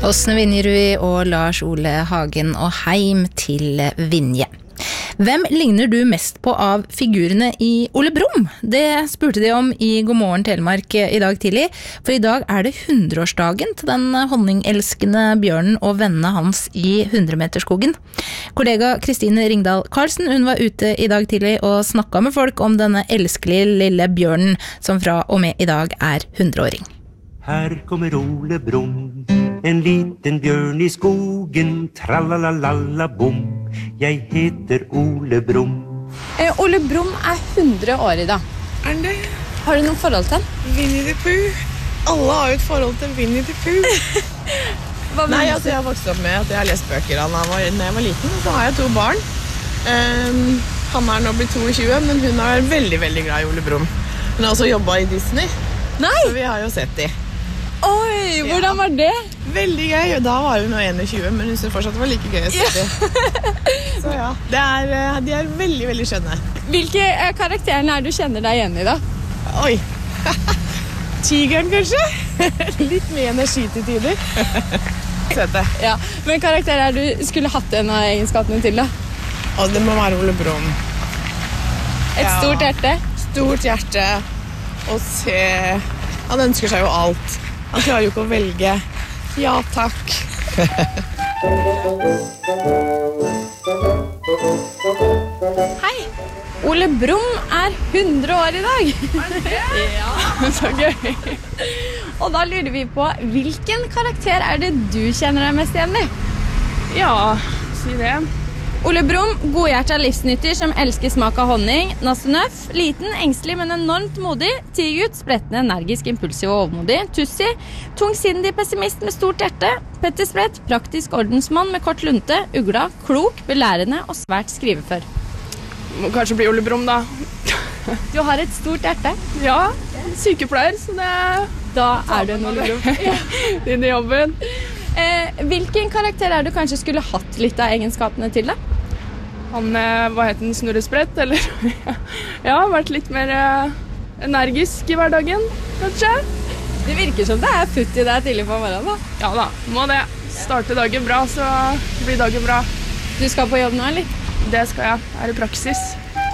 Åsne Vinjerui og Lars Ole Hagen og heim til Vinje. Hvem ligner du mest på av figurene i Ole Brumm? Det spurte de om i God morgen Telemark i dag tidlig, for i dag det 100-årsdagen til den honningelskende bjørnen og vennene hans i 100-meterskogen. Kollega Kristine Ringdal Karlsen, hun var ute i dag tidlig og snakket med folk om denne elskelige lille bjørnen som fra og med i dag 100-åring. Her kommer Ole Brumm, en liten bjørn i skogen, tralalalala-bom. Jeg heter Ole Brumm. Ole Brumm 100 år i dag. Han det? Har du noen forhold til han? Winnie the Pooh. Alle har jo et forhold til Winnie the Pooh. Nei, altså jeg har vokst opp med at jeg har lest bøker av når jeg var liten. Så har jeg 2 barn. Han nå blitt 22, men hun veldig, veldig glad i Ole Brumm. Hun har også jobbet i Disney. Nei! Så vi har jo sett de. Oi, hvordan var det? Veldig gøy. Da var hun 21, men hun synes fortsatt det var like gøy å se de. Så ja, de veldig, veldig skjønne. Hvilke karakterene du kjenner deg igjen i da? Oi, tigeren kanskje? Litt mye energi til tider. Søte. Ja, men karakterer du skulle hatt en av egenskapene til da? Og det må være Ole Brumm. Et stort hjerte? Stort hjerte. Og se... Han ønsker seg jo alt. Han klarer jo ikke å velge. Ja, takk. Hei! Ole Brumm 100 år i dag. Ja, så gøy. Og da lurer vi på, hvilken karakter det du kjenner deg mest igjen i? Ja, si det. Ole Brumm, godhjertet livsnytter som elsker smak av honning, nassenøff, liten, engstelig, men enormt modig, tigergutt, sprettende, energisk, impulsiv og overmodig, tussi, tungsindig pessimist med stort hjerte, Petter Sprett, praktisk ordensmann med kort lunte, ugla, klok, belærende og svært skrivefør. Må kanskje bli Ole Brumm da. Du har et stort hjerte. Ja, sykepleier, så det Da du en Ole Brumm. inn i jobben. Hvilken karakter du kanskje skulle hatt litt av egenskapene til da? Han, hva het den, Snurresprett, eller? Ja, vært litt mer energisk i hverdagen, kanskje. Det virker som det futt i deg tidlig på morgenen da. Ja da, må det. Starte dagen bra, så blir dagen bra. Du skal på jobb nå, eller? Det skal jeg. I praksis.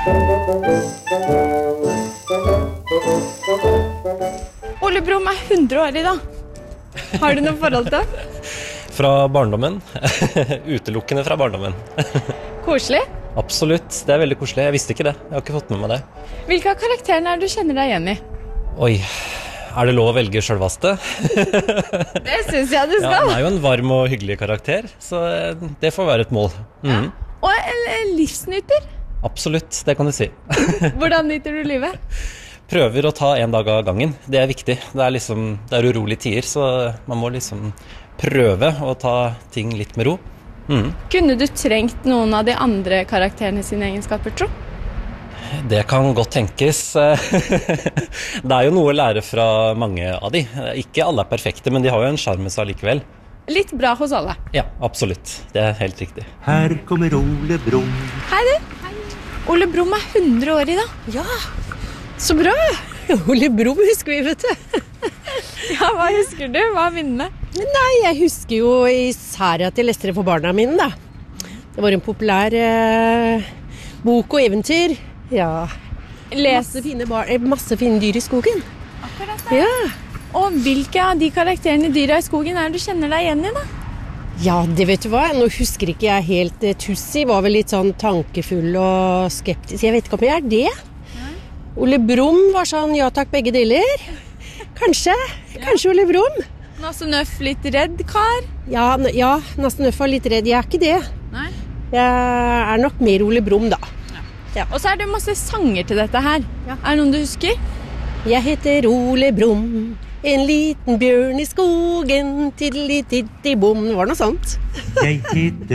Ole Brumm 100 år i dag. Har du noe forhold til? Fra barndommen. Utelukkende fra barndommen. Koselig? Absolutt, det veldig koselig. Jeg visste ikke det. Jeg har ikke fått med meg det. Hvilke av karakterene du kjenner deg igjen i? Oi, det lov å velge selvvaste? Det synes jeg du skal. Ja, han jo en varm og hyggelig karakter, så det får være et mål. Ja. Og en livsnyter? Absolutt, det kan du si. Hvordan nyter du livet? Prøver å ta en dag av gangen. Det viktig. Det urolige tider, så man må liksom prøve å ta ting litt med ro. Kunne du trengt noen av de andre karakterene sine egenskaper, tro? Det kan godt tenkes. Det jo noe å lære fra mange av de. Ikke alle perfekte, men de har jo en charme seg likevel. Litt bra hos alle. Ja, absolutt. Det helt riktig. Her kommer Ole Brumm. Hei du. Hei. Ole Brumm 100 år i dag. Ja, så bra. Ole Brumm husker vi, vet du. Ja, hva husker du? Hva minnene? Nei, jeg husker jo især at jeg leste det for barna mine, da. Det var en populær bok og eventyr. Ja. Masse fine dyr i skogen. Akkurat det. Ja. Og hvilke av de karakterene dyra i skogen du kjenner deg igjen i, da? Ja, det vet du hva. Nå husker ikke jeg helt. Tussi var vel litt sånn tankefull og skeptisk. Jeg vet ikke om jeg det. Ole Brumm var sånn, ja takk, begge deler. Kanskje Ole Brumm. Nassenøff, litt redd kar? Ja, Nassenøff var litt redd. Jeg ikke det. Nei. Jeg nok mer Ole Brumm, da. Ja. Og så det masse sanger til dette her. Ja. Det noen du husker? Jeg heter Ole Brumm, en liten bjørn i skogen, tiddeli-tiddeli-bom. Det var noe sånt. Jeg heter